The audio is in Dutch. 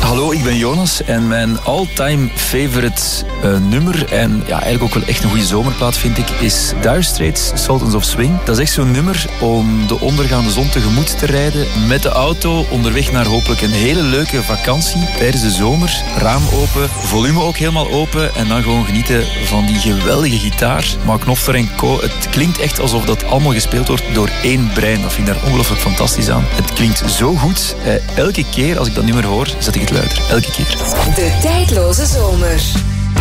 Hallo, ik ben Jonas en mijn all-time favorite nummer en ja, eigenlijk ook wel echt een goede zomerplaat vind ik, is Dire Straits, Sultans of Swing. Dat is echt zo'n nummer om de ondergaande zon tegemoet te rijden met de auto onderweg naar hopelijk een hele leuke vakantie tijdens de zomer. Raam open, volume ook helemaal open en dan gewoon genieten van die geweldige gitaar. Mark Knopfler en co. Het klinkt echt alsof dat allemaal gespeeld wordt door één brein. Dat vind ik daar ongelooflijk fantastisch aan. Het klinkt zo goed. Elke keer als ik dat nummer hoor, zet ik het luider. Elke keer. De tijdloze zomer.